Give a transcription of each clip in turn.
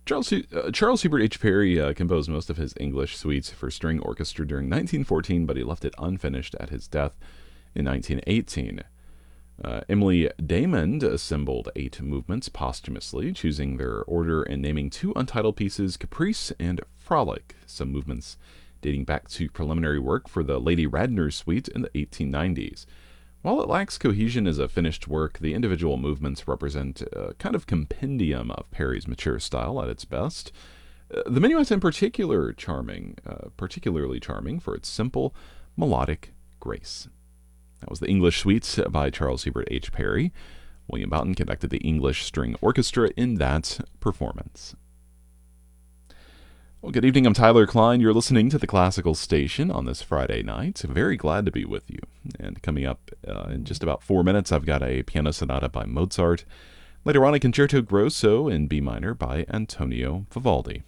Charles Hubert H. Parry composed most of his English suites for string orchestra during 1914, but he left it unfinished at his death in 1918. Emily Damon assembled 8 movements posthumously, choosing their order and naming 2 untitled pieces, Caprice and Frolic, some movements dating back to preliminary work for the Lady Radnor Suite in the 1890s. While it lacks cohesion as a finished work, the individual movements represent a kind of compendium of Parry's mature style at its best. The minuet in particularly charming for its simple, melodic grace. That was the English Suite by Charles Hubert H. Parry. William Boughton conducted the English String Orchestra in that performance. Well, good evening. I'm Tyler Klein. You're listening to the Classical Station on this Friday night. Very glad to be with you. And coming up in just about 4 minutes, I've got a piano sonata by Mozart. Later on, a concerto grosso in B minor by Antonio Vivaldi.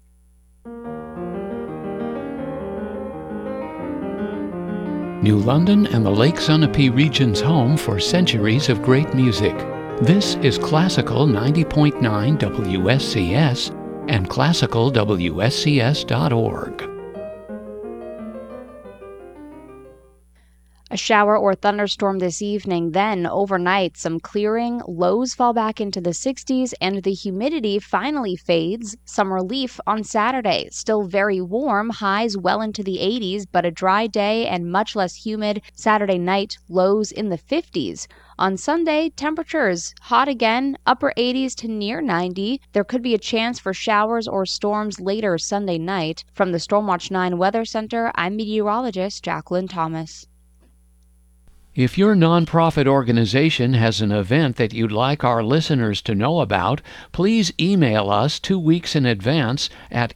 New London and the Lake Sunapee region's home for centuries of great music. This is Classical 90.9 WSCS and classicalwscs.org. A shower or thunderstorm this evening, then overnight some clearing, lows fall back into the 60s, and the humidity finally fades. Some relief on Saturday. Still very warm, highs well into the 80s, but a dry day and much less humid. Saturday night, lows in the 50s. On Sunday, temperatures hot again, upper 80s to near 90. There could be a chance for showers or storms later Sunday night. From the Stormwatch 9 Weather Center, I'm meteorologist Jacqueline Thomas. If your nonprofit organization has an event that you'd like our listeners to know about, please email us 2 weeks in advance at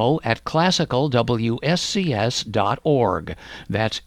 info@classicalwscs.org. That's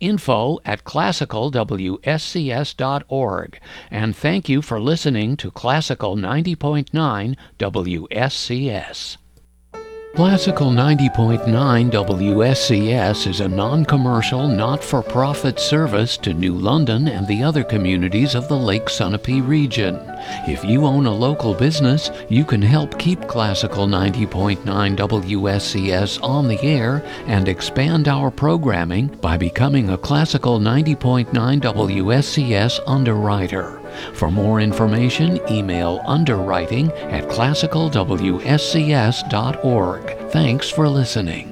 info@classicalwscs.org. And thank you for listening to Classical 90.9 WSCS. Classical 90.9 WSCS is a non-commercial, not-for-profit service to New London and the other communities of the Lake Sunapee region. If you own a local business, you can help keep Classical 90.9 WSCS on the air and expand our programming by becoming a Classical 90.9 WSCS underwriter. For more information, email underwriting@classicalwscs.org. Thanks for listening.